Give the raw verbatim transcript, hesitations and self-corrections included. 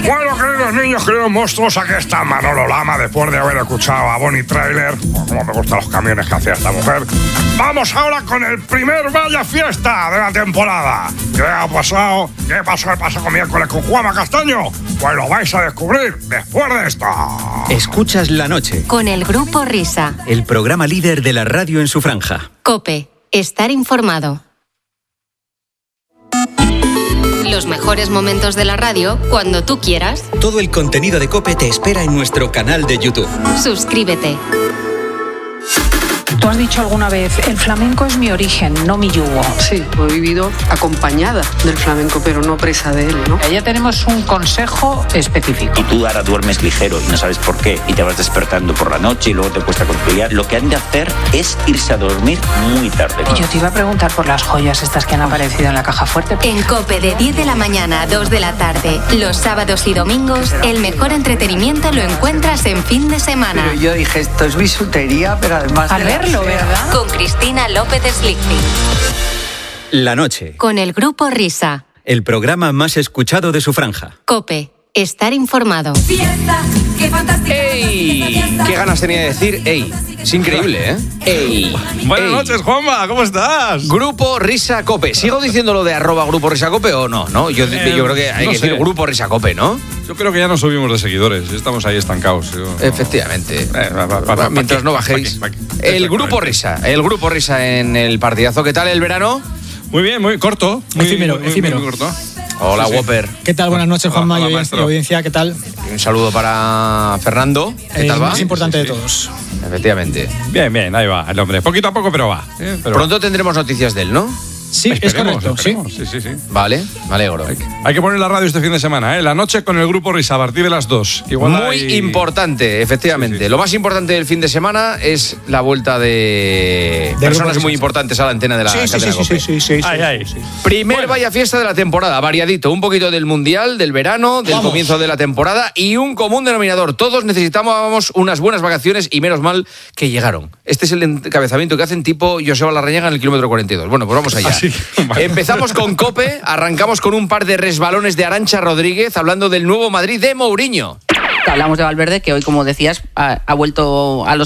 Bueno, queridos niños, queridos monstruos, aquí está Manolo Lama, después de haber escuchado a Bonnie Tyler. Como me gustan los camiones que hacía esta mujer. Vamos ahora con el primer Vaya Fiesta de la temporada. ¿Qué ha pasado? ¿Qué pasó el pasado miércoles con Juanma Castaño? Pues lo vais a descubrir después de esto. Escuchas La Noche. Con el Grupo Risa. El programa líder de la radio en su franja. COPE. Estar informado. Los mejores momentos de la radio cuando tú quieras. Todo el contenido de COPE te espera en nuestro canal de YouTube. Suscríbete. Tú has dicho alguna vez, el flamenco es mi origen, no mi yugo. Sí, he vivido acompañada del flamenco, pero no presa de él, ¿no? Ya tenemos un consejo específico. Y tú ahora duermes ligero y no sabes por qué, y te vas despertando por la noche y luego te cuesta conciliar. Lo que han de hacer es irse a dormir muy tarde. Y yo te iba a preguntar por las joyas estas que han aparecido en la caja fuerte. En COPE de diez de la mañana a dos de la tarde, los sábados y domingos, el mejor entretenimiento lo encuentras en fin de semana. Pero yo dije, esto es bisutería, pero además... Al verlo, ¿verdad? Con Cristina López Slichting. La Noche. Con el Grupo Risa. El programa más escuchado de su franja. COPE. Estar informado. ¡Ey! ¡Qué ganas tenía de decir ¡ey! Es increíble, ¿eh? ¡Ey! Buenas ey. noches, Juanma, ¿cómo estás? Grupo Risa Cope. ¿Sigo diciendo lo de arroba Grupo Risa Cope o no? ¿No? Yo, Eh, yo creo que hay no que sé. decir Grupo Risa Cope, ¿no? Yo creo que ya no subimos de seguidores, estamos ahí estancados. Yo, no. Efectivamente. Eh, va, va, va, va, Mientras pa' no qué, bajéis. pa' qué, pa' qué. El Exactamente. Grupo Risa. El Grupo Risa en el partidazo. ¿Qué tal el verano? Muy bien, muy corto. Muy, Efímero, muy, efímero. Muy corto. Hola, Sí, sí. Whopper. ¿Qué tal? Buenas noches, Juanma Hola, y hola, audiencia, maestro. audiencia, ¿qué tal? Un saludo para Fernando. ¿Qué El tal va? más importante Sí, sí. de todos. Efectivamente. Bien, bien, ahí va el hombre. Poquito a poco, pero va. ¿eh? Pero Pronto tendremos noticias de él, ¿no? Sí, esperemos, es correcto, sí. esperemos. Sí, sí, sí. Vale, me alegro. Hay que poner la radio este fin de semana, ¿eh? La noche con el Grupo Risa a partir de las dos. Igual Muy hay- importante, efectivamente. Sí, sí. Lo más importante del fin de semana es la vuelta de Del personas Grupo muy Risa. importantes a la antena de la Sí, sí, cadena sí, COPE. sí, sí, sí, sí, Ay, sí, ay. sí. Primer Bueno. Vaya Fiesta de la temporada, variadito. Un poquito del Mundial, del verano, del Vamos. comienzo de la temporada y un común denominador. Todos necesitábamos unas buenas vacaciones y menos mal que llegaron. Este es el encabezamiento que hacen tipo Joseba Larrañaga en el kilómetro cuarenta y dos. Bueno, pues vamos allá. Así que, vale. Empezamos con COPE, arrancamos con un par de resbalones de Arantxa Rodríguez hablando del nuevo Madrid de Mourinho. Hablamos de Valverde, que hoy, como decías, ha, ha vuelto a los